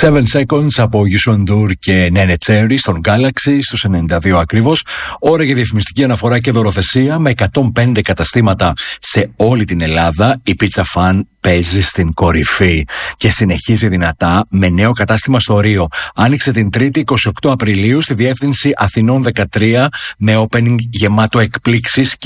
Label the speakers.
Speaker 1: 7 Seconds από Yusondur και Nene Cherry στον Galaxy στους 92 ακριβώς. Ώρα για διαφημιστική αναφορά και δωροθεσία με 105 καταστήματα σε όλη την Ελλάδα. Η Pizza Fan παίζει στην κορυφή και συνεχίζει δυνατά με νέο κατάστημα στο Ρίο. Άνοιξε την 3η 28 Απριλίου στη διεύθυνση Αθηνών 13 με opening γεμάτο εκπλήξεις